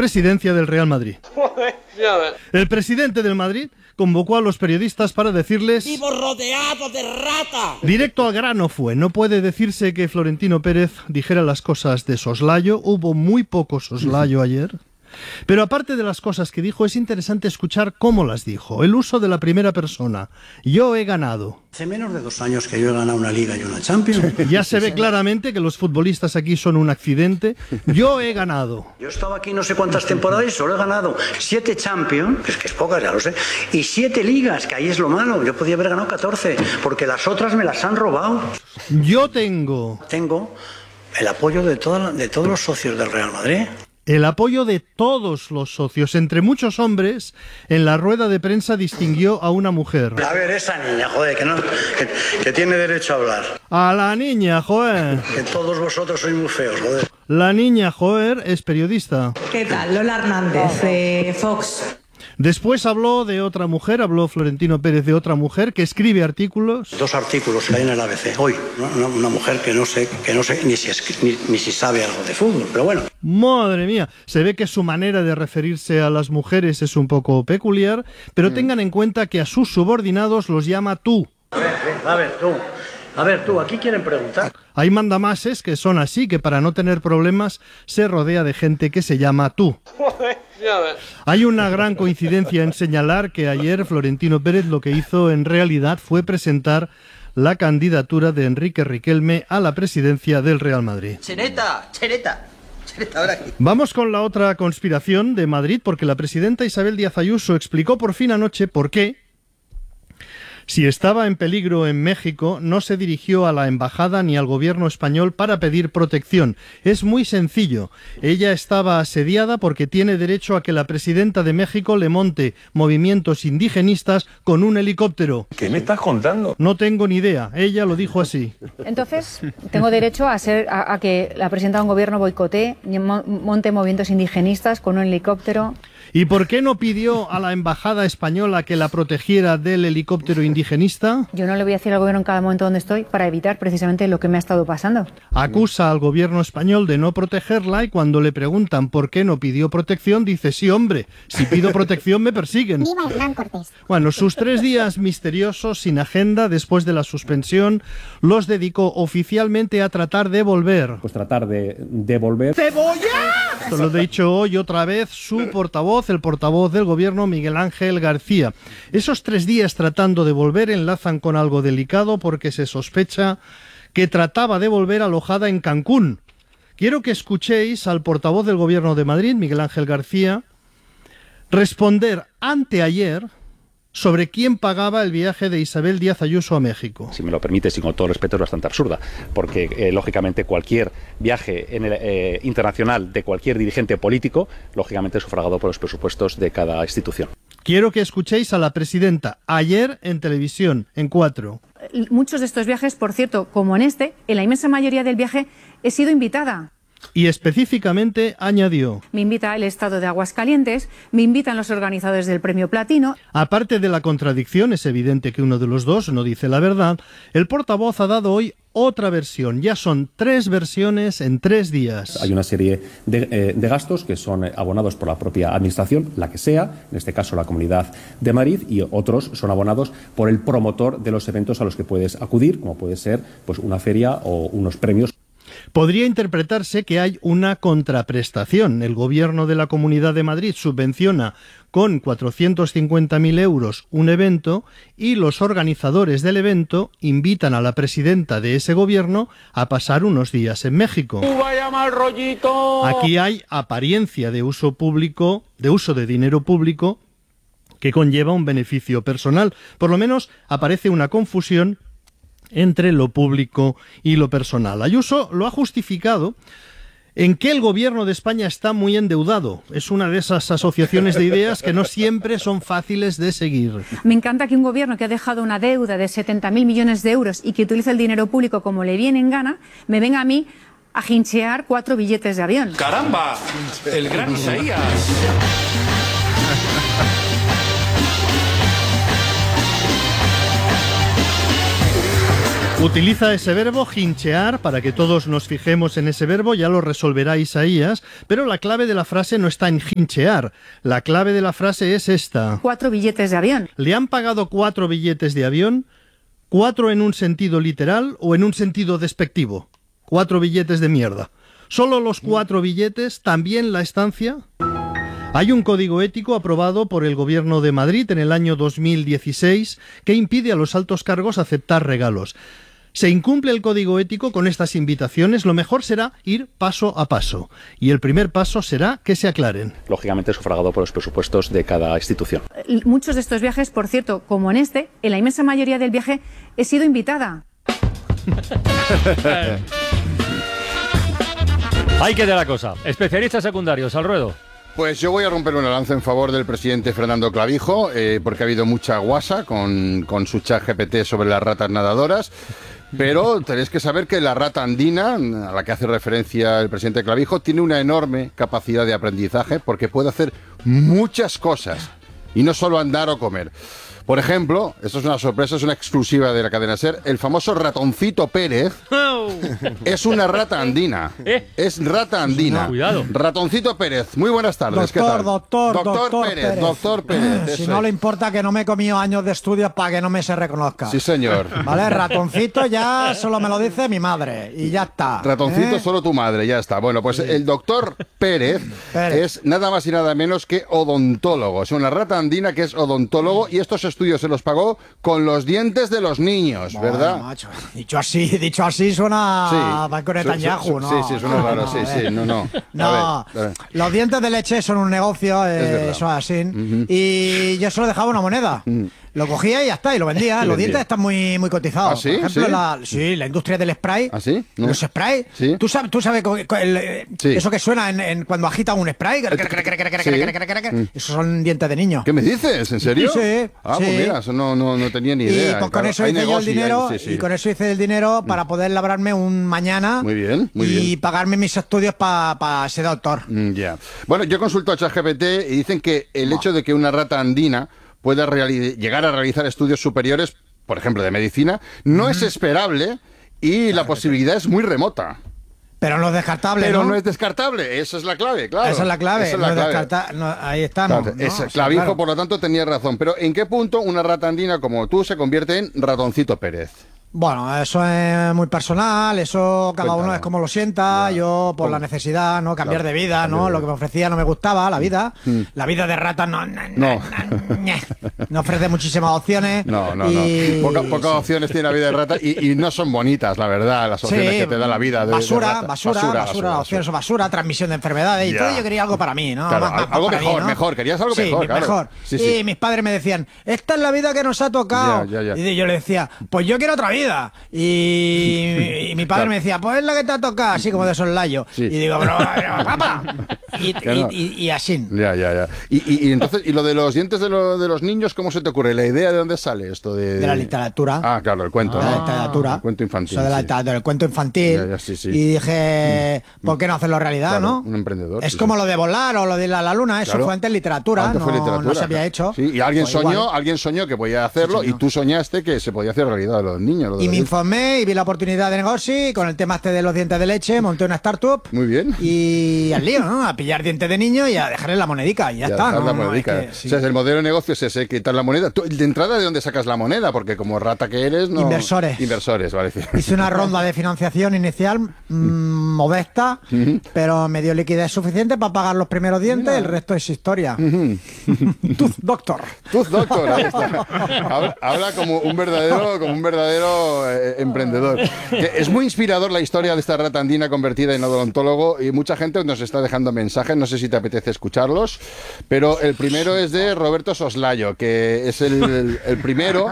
presidencia del Real Madrid. El presidente del Madrid convocó a los periodistas para decirles... ¡Vivo rodeado de rata! Directo al grano fue. No puede decirse que Florentino Pérez dijera las cosas de soslayo. Hubo muy poco soslayo ayer. Pero aparte de las cosas que dijo, es interesante escuchar cómo las dijo. El uso de la primera persona. Yo he ganado. Hace menos de 2 años que yo he ganado una Liga y una Champions. Ya se ve claramente que los futbolistas aquí son un accidente. Yo he ganado. Yo he estado aquí no sé cuántas temporadas y solo he ganado 7 Champions, que es pocas, ya lo sé, y 7 Ligas, que ahí es lo malo. Yo podía haber ganado 14, porque las otras me las han robado. Yo tengo el apoyo de todos los socios del Real Madrid. El apoyo de todos los socios, entre muchos hombres. En la rueda de prensa distinguió a una mujer. A ver, esa niña, joder, que tiene derecho a hablar. A la niña, joder. Que todos vosotros sois muy feos, joder. La niña, joder, es periodista. ¿Qué tal? Lola Hernández, de Fox. Después habló de otra mujer, habló Florentino Pérez de otra mujer que escribe artículos. 2 artículos que hay en el ABC hoy, ¿no? Una mujer que no sé ni si sabe algo de fútbol, pero bueno. Madre mía, se ve que su manera de referirse a las mujeres es un poco peculiar, pero tengan en cuenta que a sus subordinados los llama tú. A ver tú, aquí quieren preguntar. Hay mandamases que son así, que para no tener problemas se rodea de gente que se llama tú. Hay una gran coincidencia en señalar que ayer Florentino Pérez lo que hizo en realidad fue presentar la candidatura de Enrique Riquelme a la presidencia del Real Madrid. Cheneta, ahora aquí. Vamos con la otra conspiración de Madrid, porque la presidenta Isabel Díaz Ayuso explicó por fin anoche por qué, si estaba en peligro en México, no se dirigió a la embajada ni al gobierno español para pedir protección. Es muy sencillo. Ella estaba asediada porque tiene derecho a que la presidenta de México le monte movimientos indigenistas con un helicóptero. ¿Qué me estás contando? No tengo ni idea. Ella lo dijo así. Entonces, tengo derecho a que la presidenta de un gobierno boicotee, monte movimientos indigenistas con un helicóptero. ¿Y por qué no pidió a la embajada española que la protegiera del helicóptero indigenista? Yo no le voy a decir al gobierno en cada momento donde estoy para evitar precisamente lo que me ha estado pasando. Acusa al gobierno español de no protegerla y cuando le preguntan por qué no pidió protección, dice, sí, hombre, si pido protección me persiguen. ¡Viva Hernán Cortés! Bueno, sus 3 días misteriosos, sin agenda, después de la suspensión, los dedicó oficialmente a tratar de volver. Pues tratar de volver. ¡Cebolla! Esto lo he dicho hoy otra vez su portavoz, el portavoz del gobierno, Miguel Ángel García. Esos 3 días tratando de volver enlazan con algo delicado porque se sospecha que trataba de volver alojada en Cancún. Quiero que escuchéis al portavoz del gobierno de Madrid, Miguel Ángel García, responder anteayer sobre quién pagaba el viaje de Isabel Díaz Ayuso a México. Si me lo permites, y con todo respeto, es bastante absurda, porque lógicamente cualquier viaje internacional de cualquier dirigente político, lógicamente es sufragado por los presupuestos de cada institución. Quiero que escuchéis a la presidenta ayer en televisión, en 4. Muchos de estos viajes, por cierto, como en la inmensa mayoría del viaje he sido invitada. Y específicamente añadió: me invita el Estado de Aguascalientes, me invitan los organizadores del Premio Platino. Aparte de la contradicción, es evidente que uno de los dos no dice la verdad, el portavoz ha dado hoy otra versión. Ya son 3 versiones en 3 días. Hay una serie de gastos que son abonados por la propia administración, la que sea, en este caso la Comunidad de Madrid, y otros son abonados por el promotor de los eventos a los que puedes acudir, como puede ser pues una feria o unos premios. Podría interpretarse que hay una contraprestación. El gobierno de la Comunidad de Madrid subvenciona con 450.000 euros un evento y los organizadores del evento invitan a la presidenta de ese gobierno a pasar unos días en México. ¡Vaya mal rollito! Aquí hay apariencia de uso público, de uso de dinero público que conlleva un beneficio personal. Por lo menos aparece una confusión entre lo público y lo personal. Ayuso lo ha justificado en que el gobierno de España está muy endeudado. Es una de esas asociaciones de ideas que no siempre son fáciles de seguir. Me encanta que un gobierno que ha dejado una deuda de 70.000 millones de euros y que utiliza el dinero público como le viene en gana, me venga a mí a hinchear 4 billetes de avión. ¡Caramba! El gran Isaías. Utiliza ese verbo, hinchear, para que todos nos fijemos en ese verbo, ya lo resolverá Isaías, pero la clave de la frase no está en hinchear, la clave de la frase es esta. 4 billetes de avión. ¿Le han pagado 4 billetes de avión? ¿4 en un sentido literal o en un sentido despectivo? 4 billetes de mierda. ¿Solo los 4 billetes? ¿También la estancia? Hay un código ético aprobado por el Gobierno de Madrid en el año 2016 que impide a los altos cargos aceptar regalos. Se incumple el código ético con estas invitaciones, lo mejor será ir paso a paso. Y el primer paso será que se aclaren. Lógicamente sufragado por los presupuestos de cada institución. Muchos de estos viajes, por cierto, como en este, en la inmensa mayoría del viaje he sido invitada. Ahí queda la cosa. Especialistas secundarios, al ruedo. Pues yo voy a romper una lanza en favor del presidente Fernando Clavijo, porque ha habido mucha guasa con su ChatGPT sobre las ratas nadadoras. Pero tenéis que saber que la rata andina, a la que hace referencia el presidente Clavijo, tiene una enorme capacidad de aprendizaje porque puede hacer muchas cosas y no solo andar o comer. Por ejemplo, esto es una sorpresa, es una exclusiva de la cadena SER, el famoso ratoncito Pérez es una rata andina. Es rata andina. Cuidado. Ratoncito Pérez, muy buenas tardes. ¿Qué tal? Doctor Pérez. Doctor Pérez. Si no le importa que no me he comido años de estudios para que no me se reconozca. Sí, señor. Vale, ratoncito ya solo me lo dice mi madre y ya está. Ratoncito solo tu madre, ya está. Bueno, pues el doctor Pérez es nada más y nada menos que odontólogo. Es una rata andina que es odontólogo y estos estudios se los pagó con los dientes de los niños, ¿verdad? Bueno, macho, dicho así suena Banco Netanyahu, ¿no? Sí, suena raro, no. No, a ver. Los dientes de leche son un negocio, eso es así. Y yo solo dejaba una moneda. Lo cogía y ya está, y lo vendía. Los dientes están muy cotizados. ¿Ah, sí? Por ejemplo, la industria del spray. ¿Ah, sí? No. Los spray. ¿Sí? ¿Tú sabes eso que suena cuando agita un spray? Esos son dientes de niño. ¿Qué me dices? ¿En serio? Sí. Ah, pues mira, eso no tenía ni idea. Y pues con eso hice yo el dinero, y con eso hice el dinero para poder labrarme un mañana. Muy bien. Y pagarme mis estudios para ser doctor. Ya. Bueno, yo consulto a ChatGPT y dicen que el hecho de que una rata andina pueda llegar a realizar estudios superiores, por ejemplo, de medicina, no es esperable y la posibilidad es muy remota. Pero no es descartable, Pero no es descartable, esa es la clave, claro. Esa es la clave, ahí está, Clavijo, claro. por lo tanto, tenía razón. Pero ¿en qué punto una rata andina como tú se convierte en ratoncito Pérez? Bueno, eso es muy personal, eso cada Cuéntalo. uno es como lo sienta, yo por la necesidad, ¿no? Cambiar de vida, ¿no? Lo que me ofrecía no me gustaba, la vida. La vida de rata no ofrece muchísimas opciones. No. Pocas opciones tiene la vida de rata y no son bonitas, la verdad, las opciones que te da la vida de basura, rata. las opciones son basura, transmisión de enfermedades y todo. Yo quería algo para mí, ¿no? Claro, algo para mejor, mí, ¿no? mejor, querías algo mejor, claro. mejor. Sí. Y mis padres me decían, esta es la vida que nos ha tocado. Ya. Y yo le decía, pues yo quiero otra vida. Y mi padre me decía, pues es la que te ha tocado, así como de soslayo. Sí. Y digo, pero papá. Y así. Ya. Y entonces, ¿y lo de los dientes de los niños, cómo se te ocurre? ¿La idea de dónde sale esto? De la literatura. Ah, claro, el cuento. De la ¿no? literatura. El cuento infantil. Eso de la literatura, el cuento infantil. Ya, sí. Y dije, ¿por qué no hacerlo realidad, Claro, no? un emprendedor. Es como lo de volar o lo de la luna, eso Claro. fue antes literatura, Antes fue literatura, no se había claro. hecho. Sí, y alguien Pues igual. soñó que podía hacerlo y tú soñaste que se podía hacer realidad lo de los niños. Lo de Y los me dientes. informé y vi la oportunidad de negocio y con el tema este de los dientes de leche monté una startup. Muy bien. Y al lío, ¿no? A pillar dientes de niño y a dejarle la monedica y ya está, dejar ¿no? la No, monedica. es que, sí. O sea, el modelo de negocio es ese, quitar la moneda. ¿Tú, de entrada, ¿de dónde sacas la moneda? Porque como rata que eres, no... Inversores, vale. Hice una ronda de financiación inicial modesta, pero me dio liquidez suficiente para pagar los primeros dientes, el resto es historia. Tooth Doctor. Tooth Doctor, ahí está. Habla como un verdadero emprendedor. Que es muy inspirador la historia de esta rata andina convertida en odontólogo y mucha gente nos está dejando mensajes, no sé si te apetece escucharlos, pero el primero es de Roberto Soslayo, que es el primero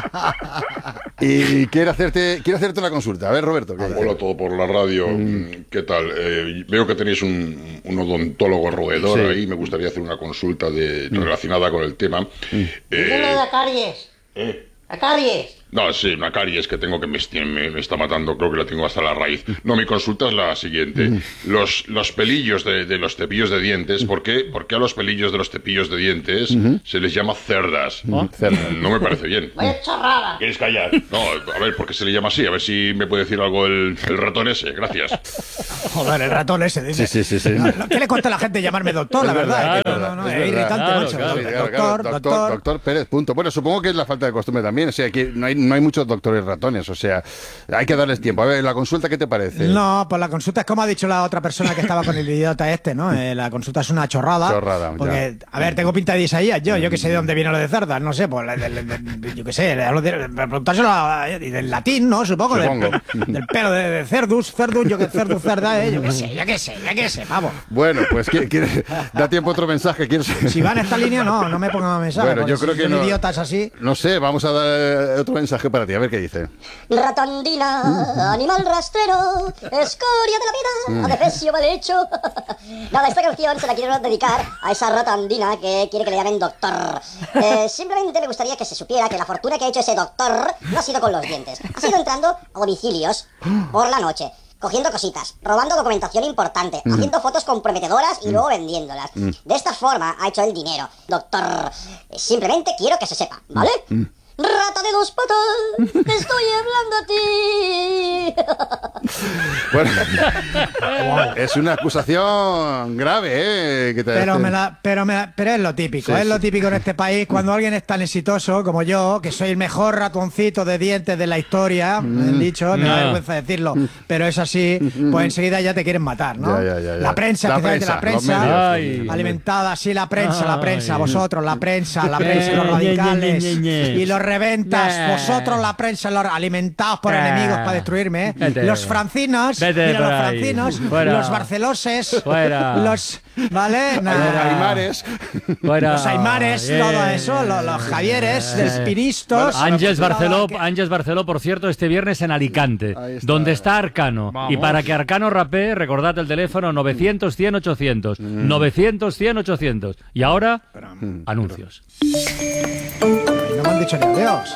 y quiere hacerte una consulta. A ver, Roberto. Hola a todos por la radio. ¿Qué tal? Veo que tenéis un odontólogo roedor ahí. Me gustaría hacer una consulta relacionada con el tema. Dígalo de caries. ¿A caries? No, sí, una caries que tengo que me está matando, creo que la tengo hasta la raíz. No, mi consulta es la siguiente. Los pelillos de los cepillos de dientes, ¿por qué a los pelillos de los cepillos de dientes se les llama cerdas? No me parece bien. ¡Vaya chorrada! ¿Quieres callar? No, a ver, ¿por qué se le llama así? A ver si me puede decir algo el ratón ese. Gracias. Joder, el ratón ese, dice. Sí. ¿Qué le cuesta a la gente llamarme doctor, la verdad? Es irritante, macho. Doctor Pérez, punto. Bueno, supongo que es la falta de costumbre también. O sea, que no hay muchos doctores ratones. O sea, hay que darles tiempo. A ver, la consulta, ¿qué te parece? No, pues la consulta es como ha dicho la otra persona que estaba con el idiota este, ¿no? La consulta es una chorrada. Porque, ya. A ver, tengo pinta de Isaías, yo que sé de dónde viene lo de cerdas, no sé, pues yo que sé, preguntárselo del latín, ¿no? Supongo. Del pelo de cerdus, yo que cerdus, cerda, yo que sé, vamos. Bueno, pues da tiempo otro mensaje. Si va en esta línea, no me ponga mensaje. Bueno, yo creo que no. Idiotas así. No sé, vamos a dar otro mensaje para ti, a ver qué dice. Ratandina, animal rastrero, escoria de la vida, adefesio mal hecho. Nada, esta canción se la quiero dedicar a esa ratandina que quiere que le llamen doctor. Simplemente me gustaría que se supiera que la fortuna que ha hecho ese doctor no ha sido con los dientes. Ha sido entrando a domicilios por la noche, cogiendo cositas, robando documentación importante, haciendo fotos comprometedoras y luego vendiéndolas. De esta forma ha hecho el dinero. Doctor, simplemente quiero que se sepa, ¿vale? Rata de dos patas, te estoy hablando a ti. Bueno, es una acusación grave, que te pero es lo típico, es lo típico en este país cuando alguien es tan exitoso como yo, que soy el mejor ratoncito de dientes de la historia, me han dicho, me da vergüenza decirlo, pero es así, pues enseguida ya te quieren matar, ¿no? Ya. La prensa, especialmente la prensa, alimentada así, la prensa, vosotros, la prensa, los radicales y los reventas, vosotros la prensa, los alimentados por enemigos para destruirme, los francinos, los barceloses, los Aymares, los Aymares, todo eso, los Javieres, los Piristos. Ángeles Barceló, por cierto, este viernes en Alicante, donde está Arcano. Vamos. Y para que Arcano rapee, recordad el teléfono 900-100-800. 900-100-800. Y ahora, anuncios. No me han dicho ni adiós.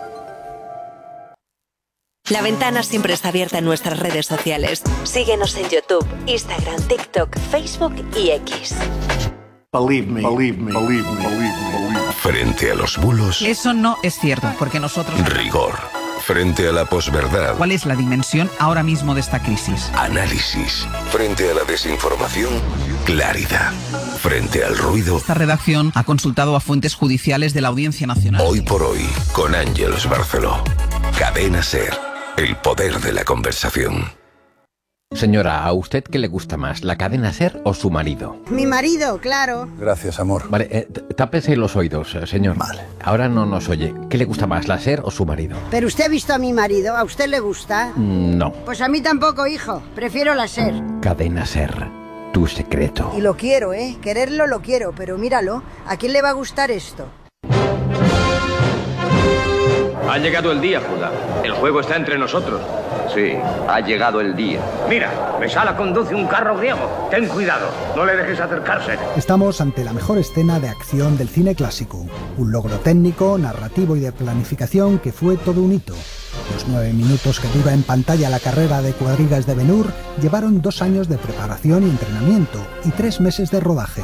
La Ventana siempre está abierta en nuestras redes sociales. Síguenos en YouTube, Instagram, TikTok, Facebook y X. Believe me. Frente a los bulos. Eso no es cierto, porque nosotros... Rigor. Frente a la posverdad. ¿Cuál es la dimensión ahora mismo de esta crisis? Análisis. Frente a la desinformación. Claridad. Frente al ruido. Esta redacción ha consultado a fuentes judiciales de la Audiencia Nacional. Hoy por hoy, con Ángeles Barceló. Cadena SER. El poder de la conversación. Señora, ¿a usted qué le gusta más, la cadena SER o su marido? Mi marido, claro. Gracias, amor. Vale, tápese los oídos, señor. Vale. Ahora no nos oye. ¿Qué le gusta más, la SER o su marido? ¿Pero usted ha visto a mi marido? ¿A usted le gusta? No. Pues a mí tampoco, hijo. Prefiero la SER. Cadena SER. Tu secreto. Y lo quiero, ¿eh? Quererlo lo quiero, pero míralo. ¿A quién le va a gustar esto? Ha llegado el día, Judá. El juego está entre nosotros. Sí, ha llegado el día. Mira, Mesala conduce un carro griego. Ten cuidado, no le dejes acercarse. Estamos ante la mejor escena de acción del cine clásico. Un logro técnico, narrativo y de planificación que fue todo un hito. Los 9 minutos que dura en pantalla la carrera de cuadrigas de Ben-Hur llevaron 2 años de preparación y entrenamiento y 3 meses de rodaje.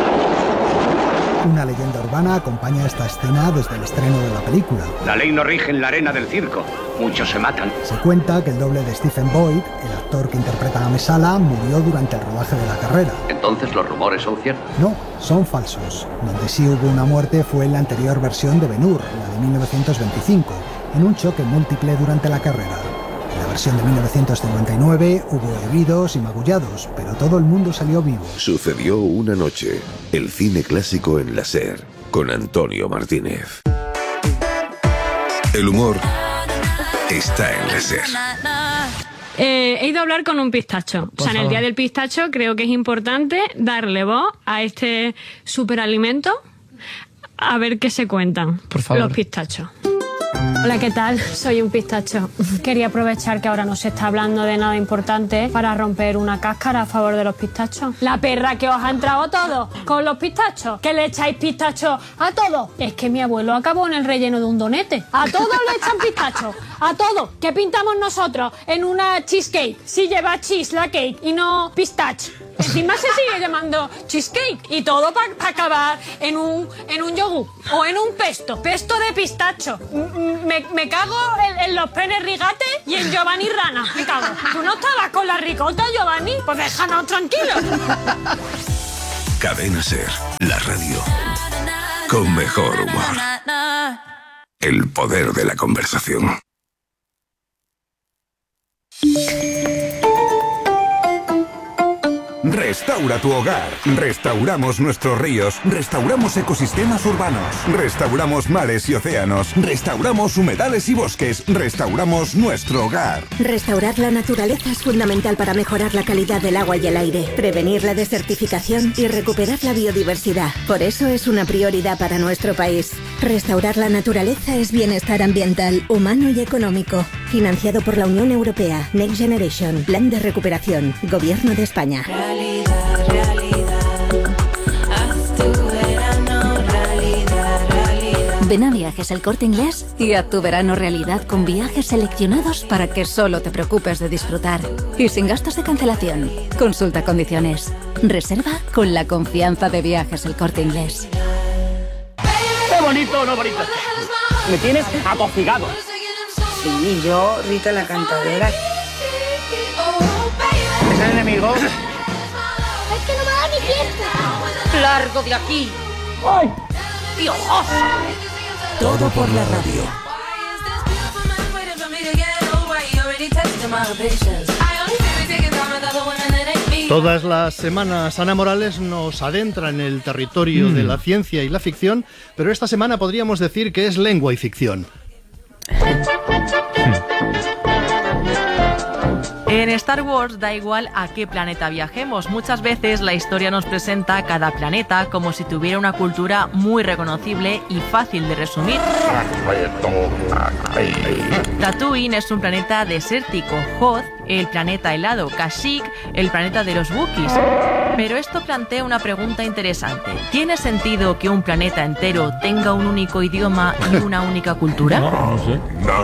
Una leyenda urbana acompaña esta escena desde el estreno de la película. La ley no rige en la arena del circo. Muchos se matan. Se cuenta que el doble de Stephen Boyd, el actor que interpreta a Mesala, murió durante el rodaje de la carrera. ¿Entonces los rumores son ciertos? No, son falsos. Donde sí hubo una muerte fue en la anterior versión de Ben-Hur, la de 1925, en un choque múltiple durante la carrera. En la versión de 1959 hubo heridos y magullados, pero todo el mundo salió vivo. Sucedió una noche. El cine clásico en la SER, con Antonio Martínez. El humor está en la SER. He ido a hablar con un pistacho. En el Día del Pistacho creo que es importante darle voz a este superalimento, a ver qué se cuentan. Por favor. Los pistachos. Hola, ¿qué tal? Soy un pistacho. Quería aprovechar que ahora no se está hablando de nada importante para romper una cáscara a favor de los pistachos. La perra que os ha entrado a todos con los pistachos, que le echáis pistachos a todos. Es que mi abuelo acabó en el relleno de un donete. A todos le echan pistachos, a todos. ¿Qué pintamos nosotros en una cheesecake? Si lleva cheese la cake y no pistache. Encima se sigue llamando cheesecake y todo para acabar en un yogur o en un pesto de pistacho. Me cago en los penes rigate y en Giovanni Rana. Me cago. ¿Tú no estabas con la ricota, Giovanni? Pues déjanos tranquilos. Cadena SER, la radio con mejor humor. El poder de la conversación. Restaura tu hogar. Restauramos nuestros ríos. Restauramos ecosistemas urbanos. Restauramos mares y océanos. Restauramos humedales y bosques. Restauramos nuestro hogar. Restaurar la naturaleza es fundamental para mejorar la calidad del agua y el aire, prevenir la desertificación y recuperar la biodiversidad. Por eso es una prioridad para nuestro país. Restaurar la naturaleza es bienestar ambiental, humano y económico. Financiado por la Unión Europea. Next Generation. Plan de recuperación. Gobierno de España. Ven a Viajes El Corte Inglés y haz tu verano realidad con viajes seleccionados para que solo te preocupes de disfrutar. Y sin gastos de cancelación. Consulta condiciones. Reserva con la confianza de Viajes El Corte Inglés. ¡Qué bonito, no bonito! Me tienes atosigado. Sí, yo, Rita la cantadora. ¿Es el enemigo? ¡Es que no me da ni fiesta! ¡Largo de aquí! ¡Ay! ¡Piojoso! Todo por la radio. Todas las semanas Ana Morales nos adentra en el territorio de la ciencia y la ficción, pero esta semana podríamos decir que es lengua y ficción. En Star Wars da igual a qué planeta viajemos. Muchas veces la historia nos presenta cada planeta como si tuviera una cultura muy reconocible y fácil de resumir. Tatooine es un planeta desértico, Hoth, el planeta helado, Kashyyyk, el planeta de los Wookiees. Pero esto plantea una pregunta interesante. ¿Tiene sentido que un planeta entero tenga un único idioma y una única cultura? No sé.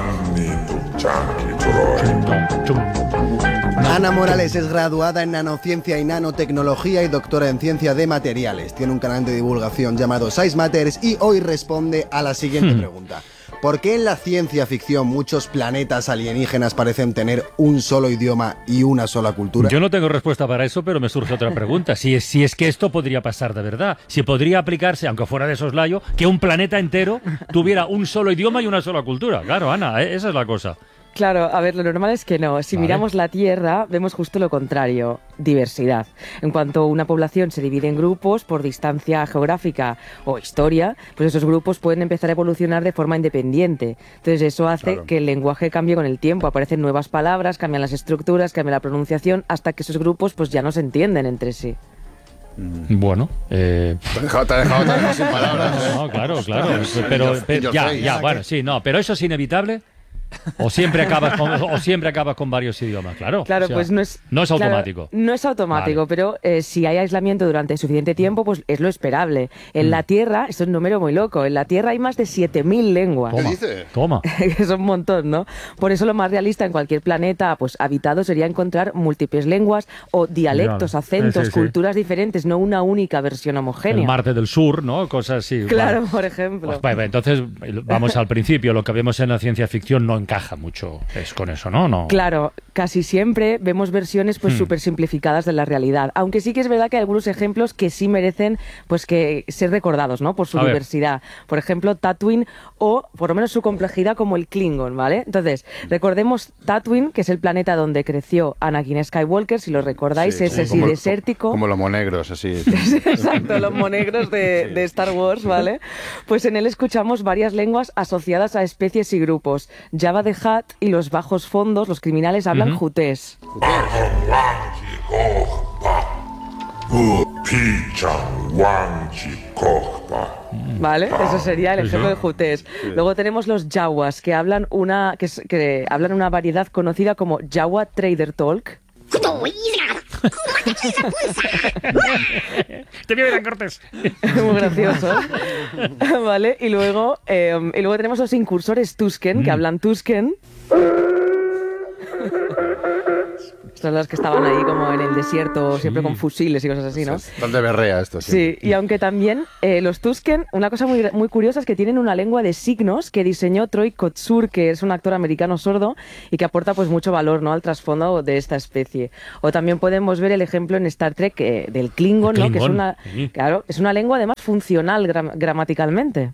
Ana Morales es graduada en nanociencia y nanotecnología y doctora en ciencia de materiales. Tiene un canal de divulgación llamado Science Matters y hoy responde a la siguiente pregunta. ¿Por qué en la ciencia ficción muchos planetas alienígenas parecen tener un solo idioma y una sola cultura? Yo no tengo respuesta para eso, pero me surge otra pregunta. Si es que esto podría pasar de verdad. Si podría aplicarse, aunque fuera de soslayo, que un planeta entero tuviera un solo idioma y una sola cultura. Claro, Ana, esa es la cosa. Claro, a ver, lo normal es que no. Si miramos la Tierra, vemos justo lo contrario, diversidad. En cuanto una población se divide en grupos por distancia geográfica o historia, pues esos grupos pueden empezar a evolucionar de forma independiente. Entonces eso hace que el lenguaje cambie con el tiempo. Aparecen nuevas palabras, cambian las estructuras, cambia la pronunciación, hasta que esos grupos pues ya no se entienden entre sí. Bueno, te he dejado sin palabras. No, claro. Pero bueno, sí, no, pero eso es inevitable. O siempre acabas con varios idiomas, claro. Claro, o sea, pues no es automático. No es automático, pero si hay aislamiento durante suficiente tiempo, pues es lo esperable. En la Tierra, esto es un número muy loco, en la Tierra hay más de 7.000 lenguas. ¿Qué dices? Toma. Es un montón, ¿no? Por eso lo más realista en cualquier planeta pues habitado sería encontrar múltiples lenguas o dialectos, acentos, culturas diferentes, no una única versión homogénea. El Marte del Sur, ¿no? Cosas así. Claro, por ejemplo. Pues, entonces, vamos al principio, lo que vemos en la ciencia ficción no encaja mucho con eso, ¿no? Claro, casi siempre vemos versiones pues súper simplificadas de la realidad, aunque sí que es verdad que hay algunos ejemplos que sí merecen pues que ser recordados, ¿no? Por su diversidad. Por ejemplo, Tatooine o por lo menos su complejidad como el Klingon, ¿vale? Entonces, recordemos Tatooine, que es el planeta donde creció Anakin Skywalker, si lo recordáis, es así desértico. Como los monegros, así. Exacto, los monegros de Star Wars, ¿vale? Pues en él escuchamos varias lenguas asociadas a especies y grupos. Jabba the Hutt y los bajos fondos, los criminales hablan jutés. Vale, eso sería el ejemplo de jutés. Sí. Luego tenemos los yaguas, que hablan una variedad conocida como Yawa Trader Talk. Te veo bien, Cortés. Muy gracioso. Vale, y luego tenemos los incursores Tusken, que hablan Tusken. Son los que estaban ahí como en el desierto, siempre con fusiles y cosas así, ¿no? Están de berrea estos. Sí, y aunque también los Tusken, una cosa muy, muy curiosa es que tienen una lengua de signos que diseñó Troy Kotsur, que es un actor americano sordo y que aporta pues mucho valor, ¿no?, al trasfondo de esta especie. O también podemos ver el ejemplo en Star Trek del Klingon, ¿no?, que es una, claro, es una lengua además funcional gramaticalmente.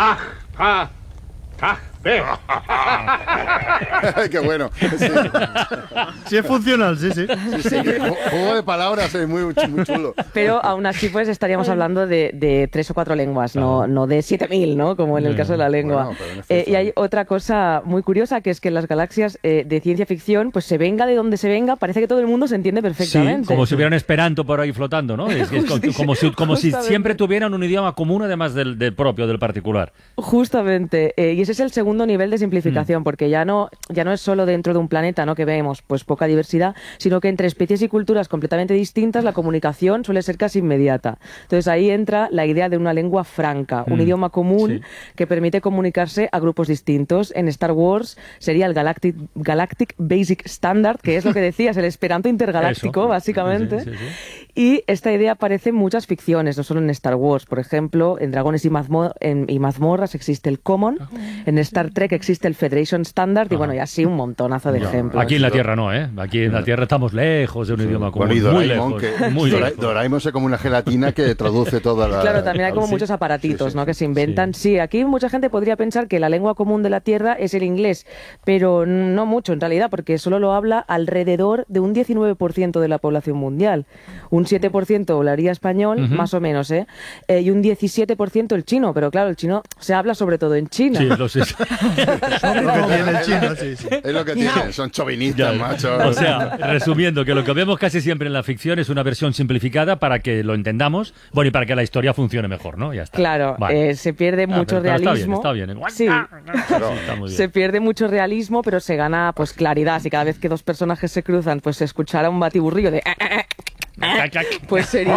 Qué bueno. Sí. Sí, es funcional, sí. Juego de palabras es muy chulo. Pero aún así pues estaríamos hablando de 3 o 4 lenguas, no de 7000, ¿no?, como en el caso de la lengua. Bueno, y hay otra cosa muy curiosa, que es que en las galaxias de ciencia ficción, pues se venga de donde se venga, parece que todo el mundo se entiende perfectamente. Sí, como si hubiera un esperanto por ahí flotando, ¿no? Es como si siempre tuvieran un idioma común además del propio, del particular. Justamente, y ese es el segundo nivel de simplificación, porque ya no es solo dentro de un planeta, ¿no?, que vemos pues poca diversidad, sino que entre especies y culturas completamente distintas la comunicación suele ser casi inmediata. Entonces ahí entra la idea de una lengua franca, un idioma común que permite comunicarse a grupos distintos. En Star Wars sería el Galactic Basic Standard, que es lo que decías, el esperanto intergaláctico, básicamente. Y esta idea aparece en muchas ficciones, no solo en Star Wars. Por ejemplo, en Dragones y Mazmorras existe el Common, en Star Trek existe el Federation Standard y bueno, y así un montonazo de ejemplos. Aquí en la Tierra no, ¿eh? Aquí en la Tierra estamos lejos de un idioma común. Bueno, y Doraemon, muy lejos. Doraemon es como una gelatina que traduce toda la... Claro, también hay como muchos aparatitos, ¿no?, que se inventan. Sí, aquí mucha gente podría pensar que la lengua común de la Tierra es el inglés, pero no mucho en realidad, porque solo lo habla alrededor de un 19% de la población mundial. Un 7% hablaría español, más o menos, y un 17% el chino, pero claro, el chino se habla sobre todo en China. Sí, lo sé. Es lo que tiene el chino, sí. Es lo que tiene, son chauvinistas, macho. O sea, resumiendo, que lo que vemos casi siempre en la ficción es una versión simplificada para que lo entendamos, bueno, y para que la historia funcione mejor, ¿no? Ya está. Claro, vale. Se pierde mucho realismo. Está bien. Sí, está muy bien. Se pierde mucho realismo, pero se gana pues claridad. Si cada vez que dos personajes se cruzan, pues se escuchara un batiburrillo de... Pues sería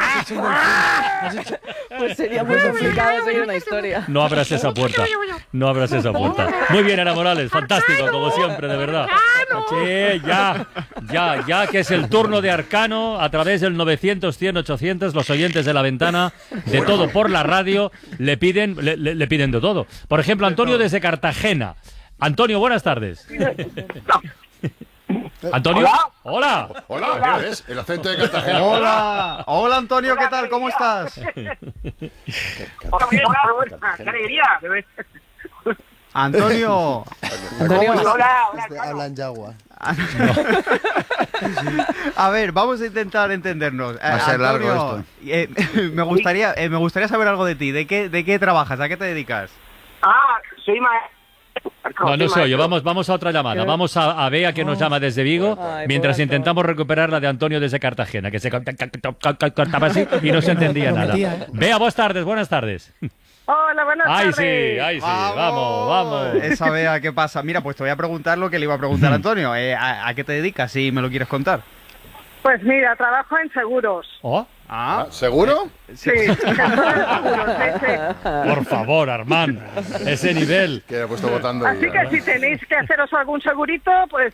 muy complicado seguir una historia. No abras esa puerta. Muy bien, Ana Morales, fantástico, como siempre, de verdad. Sí, ya que es el turno de Arcano a través del 900-100-800. Los oyentes de La Ventana, de todo por la radio, le piden de todo. Por ejemplo, Antonio desde Cartagena. Antonio, buenas tardes. ¿Antonio? Hola, ¿qué es? El acento de Cartagena. Hola Antonio, ¿qué tal? ¿Cómo estás? ¡Qué alegría! Antonio. Hola. Hablan yagua. A ver, vamos a intentar entendernos. Va a ser largo esto. Me gustaría saber algo de ti. ¿De qué trabajas? ¿A qué te dedicas? Soy maestro. No se oye, vamos a otra llamada. Vamos a Bea, que nos llama desde Vigo, mientras intentamos recuperar la de Antonio desde Cartagena, que se cortaba así y no se entendía nada. Bea, buenas tardes. Hola, buenas tardes. Ay, sí, vamos. Esa Bea, ¿qué pasa? Mira, pues te voy a preguntar lo que le iba a preguntar a Antonio. ¿A qué te dedicas, si me lo quieres contar? Pues mira, trabajo en seguros. ¿Seguro? Sí, seguros. Por favor, Armand, ese nivel. Que he puesto votando. Así que si tenéis que haceros algún segurito, pues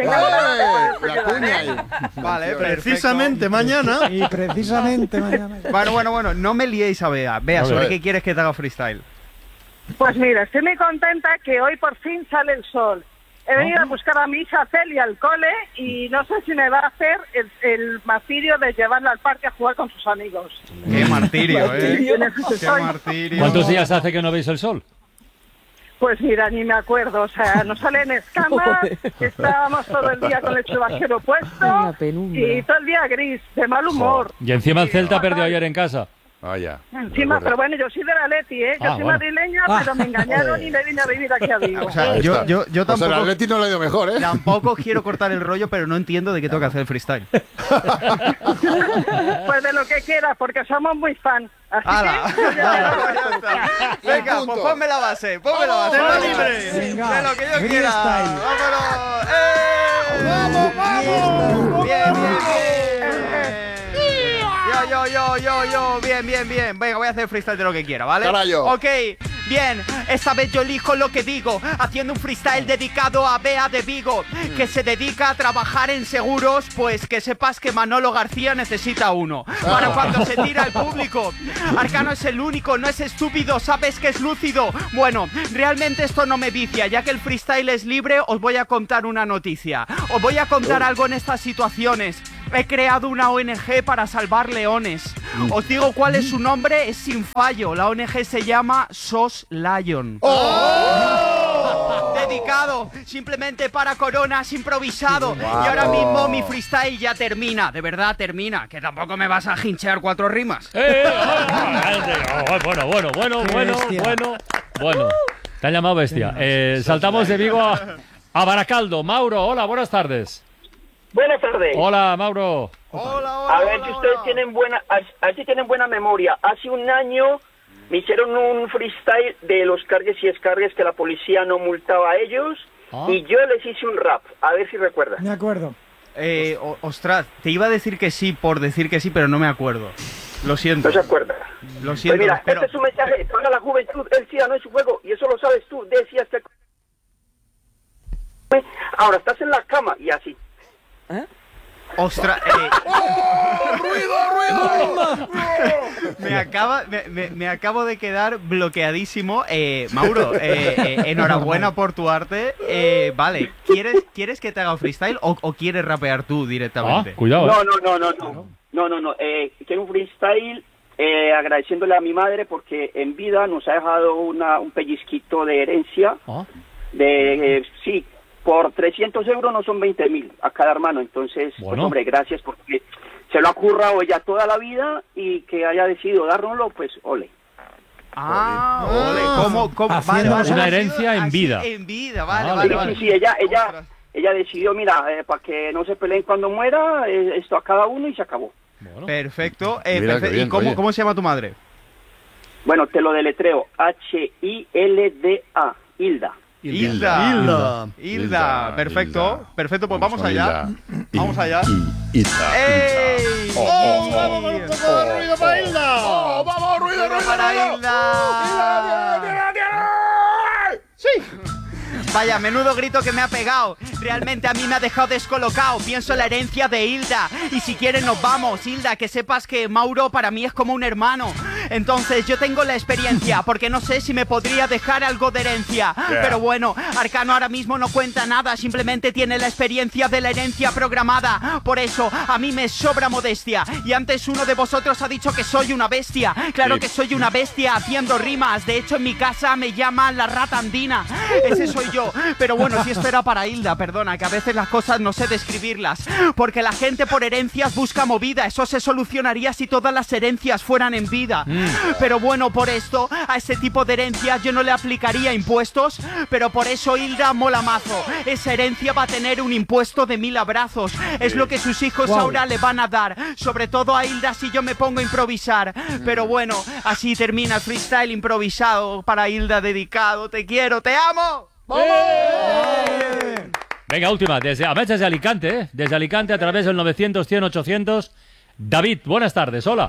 Vale, precisamente mañana. Y precisamente mañana. Bueno, no me liéis a Bea. Bea, ¿sobre qué quieres que te haga freestyle? Pues mira, estoy muy contenta que hoy por fin sale el sol. He venido a buscar a mi hija Celia al cole y no sé si me va a hacer el martirio de llevarla al parque a jugar con sus amigos. ¡Qué martirio, Qué martirio! ¿Cuántos días hace que no veis el sol? Pues mira, ni me acuerdo, o sea, nos salen escamas, estábamos todo el día con el chubasquero puesto y todo el día gris, de mal humor. Y encima el Celta perdió ayer en casa. Vaya. Encima, pero bueno, yo soy de la Atleti, ¿eh? Yo soy madrileña, pero me engañaron y me vine a vivir aquí a Vigo. O sea, yo tampoco... O sea, el Atleti no le ha ido mejor, ¿eh? Tampoco quiero cortar el rollo, pero no entiendo de qué tengo que hacer el freestyle. Pues de lo que quieras, porque somos muy fan. Así que... ya está. Venga, pues ponme la base, ponme la base. ¡Tema libre! De lo que yo quiera. ¡Vámonos! ¡Vamos! ¡Bien, bien, bien! Yo, bien. Venga, voy a hacer freestyle de lo que quiera, ¿vale? Carayo. Ok, bien, esta vez yo elijo lo que digo, haciendo un freestyle dedicado a Bea de Vigo, que se dedica a trabajar en seguros, pues que sepas que Manolo García necesita uno, para cuando se tira al público. Arcano es el único, no es estúpido, sabes que es lúcido. Bueno, realmente esto no me vicia, ya que el freestyle es libre, os voy a contar una noticia. Os voy a contar algo en estas situaciones. He creado una ONG para salvar leones. Os digo cuál es su nombre, es sin fallo. La ONG se llama SOS Lion. Dedicado simplemente para coronas, improvisado. Y ahora mismo mi freestyle ya termina. De verdad termina. Que tampoco me vas a hinchear 4 rimas. Bueno. Te han llamado bestia. Saltamos de Vigo a Baracaldo. Mauro, hola, buenas tardes. Buenas tardes. Hola, Mauro. Hola. A ver si ustedes tienen buena memoria. Hace un año me hicieron un freestyle de los cargues y descargues que la policía no multaba a ellos y yo les hice un rap. A ver si recuerdan. Me acuerdo. Ostras, te iba a decir que sí por decir que sí, pero no me acuerdo. Lo siento. ¿No se acuerda? Lo siento. Pues mira, este es un mensaje para la juventud. El SIDA no es un juego y eso lo sabes tú. Decías que... Ahora estás en la cama y así. ¡Ostras! ¡Ruido! Me acabo de quedar bloqueadísimo. Mauro, enhorabuena por tu arte. Vale, ¿quieres que te haga freestyle o quieres rapear tú directamente? Cuidado. No. Quiero un freestyle agradeciéndole a mi madre porque en vida nos ha dejado un pellizquito de herencia. Sí. Por 300 euros no son 20.000 a cada hermano, entonces, pues hombre, gracias porque se lo ha currado ella toda la vida y que haya decidido dárnoslo, pues ole. Ole. ¿Cómo? Vale, una herencia en vida. En vida, vale. Sí, ella decidió, mira, para que no se peleen cuando muera, esto a cada uno y se acabó. Perfecto. Mira, perfecto. bien, ¿Y cómo se llama tu madre? Bueno, te lo deletreo, Hilda. Hilda. Perfecto, pues vamos allá. Vamos allá. ¡Ey! ¡Vamos con todo el ruido para Hilda! ¡Vamos, ruido para Hilda! ¡Sí! Vaya, menudo grito que me ha pegado. Realmente a mí me ha dejado descolocado. Pienso en la herencia de Hilda. Y si quieres nos vamos, Hilda, que sepas que Mauro para mí es como un hermano. Entonces yo tengo la experiencia, porque no sé si me podría dejar algo de herencia. Pero bueno, Arcano ahora mismo no cuenta nada. Simplemente tiene la experiencia de la herencia programada. Por eso a mí me sobra modestia. Y antes uno de vosotros ha dicho que soy una bestia. Claro que soy una bestia haciendo rimas. De hecho en mi casa me llaman la rata andina. Ese soy yo. Pero bueno, si esto era para Hilda, perdona, que a veces las cosas no sé describirlas. Porque la gente por herencias busca movida. Eso se solucionaría si todas las herencias fueran en vida. Pero bueno, por esto, a ese tipo de herencias yo no le aplicaría impuestos. Pero por eso Hilda mola mazo. Esa herencia va a tener un impuesto de 1000 abrazos. Es lo que sus hijos ahora le van a dar. Sobre todo a Hilda si yo me pongo a improvisar. Pero bueno, así termina el freestyle improvisado para Hilda dedicado. Te quiero, te amo. Venga, última, desde Alicante, ¿eh? Desde Alicante a través del 900-100-800. David, buenas tardes, hola.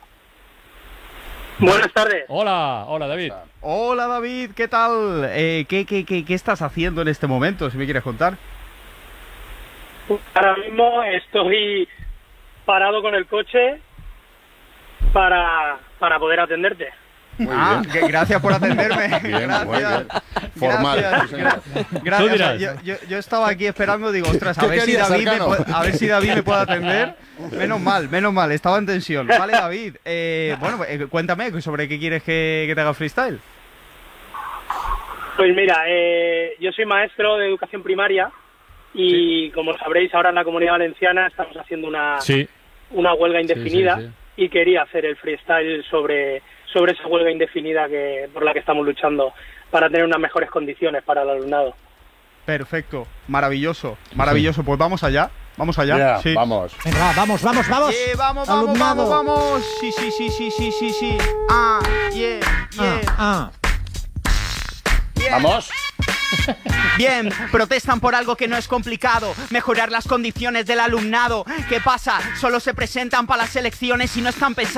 Buenas tardes. Hola, David. Hola, David, ¿qué tal? ¿Qué estás haciendo en este momento, si me quieres contar? Ahora mismo estoy parado con el coche para poder atenderte. Gracias por atenderme. Bien, gracias. muy bien. Formal. Gracias. Yo estaba aquí esperando, digo, ostras, a ver si David me puede atender. Menos mal, estaba en tensión. Vale, David, cuéntame sobre qué quieres que te haga freestyle. Pues mira, yo soy maestro de educación primaria y como sabréis ahora en la Comunidad Valenciana estamos haciendo una huelga indefinida. y quería hacer el freestyle sobre esa huelga indefinida por la que estamos luchando para tener unas mejores condiciones para el alumnado. Perfecto, maravilloso, maravilloso. Pues vamos allá. Vamos allá. Yeah, sí. Vamos. Venga, vamos. Vamos. Sí. Vamos. Bien, protestan por algo que no es complicado, mejorar las condiciones del alumnado. ¿Qué pasa? Solo se presentan para las elecciones y no están pensando